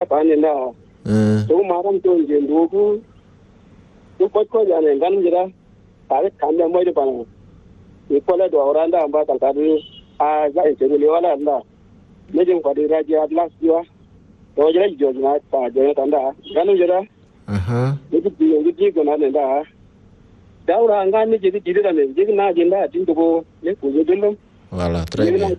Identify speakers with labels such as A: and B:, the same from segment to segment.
A: panenda to maram to njendu ku to ko jane ngan jira tare kanya mo de pana ikola do oranda amba kalkadu a za integele wala anda nejin ko de raji atlas jiwa to jira jojna ta jere tanda ganu jira ni ko na nenda daura ngani jadi dida ne jadi na jenda tinto ko ne ko jodolom
B: voilà très bien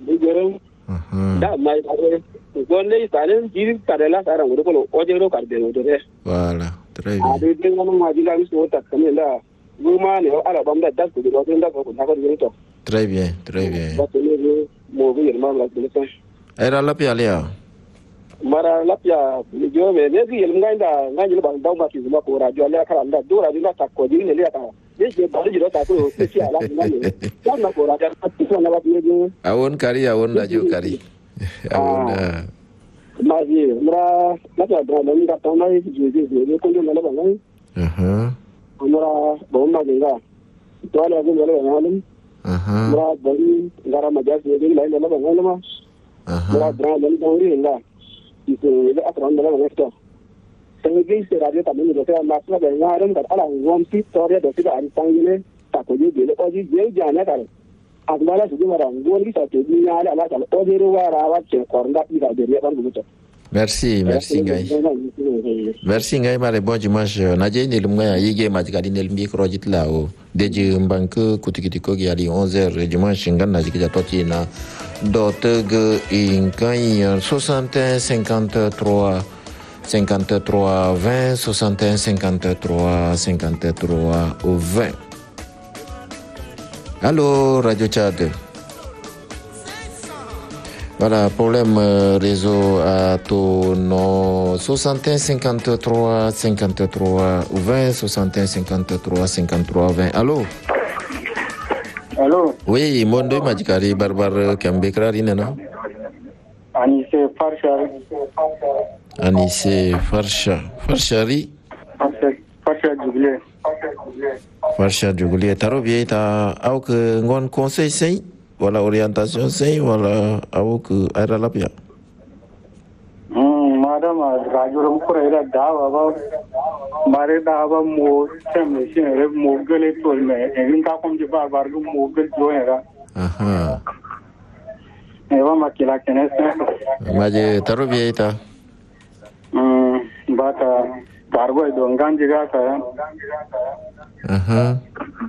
A: da mai tare gonne tare jiri karela sara ngoro ko ojero karde no de
B: voilà très bien
A: ade de ngam ma jila mi so ta kamela guma ne ala bamda da ko do da ko na ko to
B: très bien
A: ba to ne mo bi ma la de sa
B: era la pialia
A: mara lapia jo me ne gi yel nganda ngani ba daw ba ki zuma ko radio la kala nda do radio ta ko di ne le ta ne je ba ji do ta ko se ala ngani ta na ko radio ta ko na ba ni
B: awon kari awon radio kari awon
A: ma ji mara lapia do na nda ta na ji ji ko na ba ngai mara bo ma ga to ala ga le na lim mara bo ni ngara ma ja ji le na ba ngai ma mara dra le na ri nga itu aturan dalam waktu. Sehingga radio kami juga masalah dengan orang kata ala wamsi story dosi dari panggilnya tak boleh beli oji jauh jangan kan. Agaknya sudah orang dua lagi satu dunia ada ala kalau oji ruang rawat cekornda tidak jadi apa begitu.
B: Merci Ngai. Merci Ngai mare bon dimanche. Naje ni lumga yige majikadi ni lumbi krojit lao. Deje mbanke kutikitiko gi ali 11h dimanche ngana jikija toti na doteg inkai 61 53 53 20 61 53 53 20. Allô Radio Tchad. Voilà, problème réseau à ton 61 53 53 20 61 53 53 20. Allô?
C: Allô?
B: Oui, Mondo Majikari Barbar Kambekrari Nana.
C: Anissé Farshari.
B: Anissé Farshari.
C: Farsha Jubilee.
B: Farsha Jubilee. Taro bien ta auk ngon conseil sei wala orientation sei wala auk aira lapia.
C: Madam Rajuram Kurera Dava Mare Dava Mo Semation Mogul told me and Kakum Jiba Bargu Mogul Joera.
B: Aha.
C: Eva Makila Kenes.
B: Maje taro bien ta.
C: But Bargo Dongan Jigaka.
B: Aha.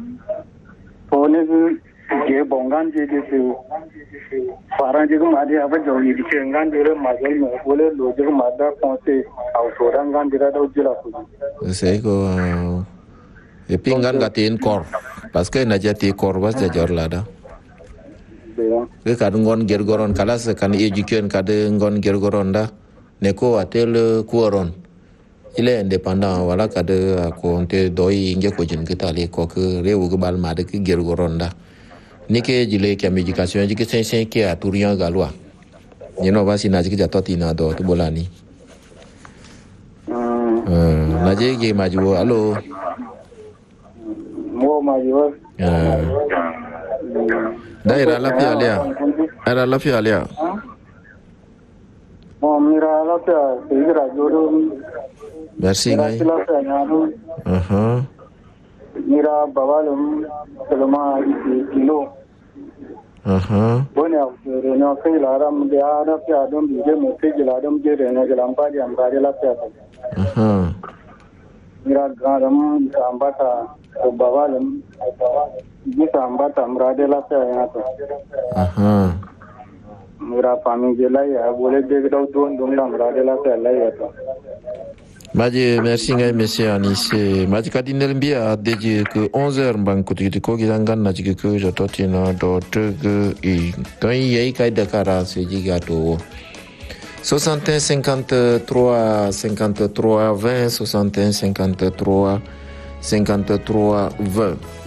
C: Phone je bongan je faran je ma dia ba jogi di kengan dire magal me bole lo je ma da ponse au sorangan dira do jila ku
B: sai ko e pingan gatin kor parce que na jati kor bas ja jor lada ke kad ngon gergoron kalas kan education kad ngon gergoron da ne ko atel kuoron il est indépendant wala kad ko onte doy nge ko jin kitali ko ke rewu gbal ma de ke gergoron da nike jile kia médication jike sen ke a turian galwa yeno basi na jike jatoti na do to bolani na jege majiwo allo
C: mo majiwo
B: daira la pia lea era la pia lea
C: mo mira la pia sigira jodo
B: merci ngai
C: mira babalum selama kilo Bona reno kai laram de ara pe adam bije mote giladam je reno gilampa di amrade la pe mira garam ambata babalum bisa ambata amrade la pe ya to mira pami gelai ya bole de do don amrade la pe la ya to
B: Maji merci ngai monsieur Anissé maji kadinel mbia deji que 11h mbang kuti ko gilangan na jige ko jototi na do tug i kai yai kai dakara se jiga to 61 53 53 20 61 53 53 20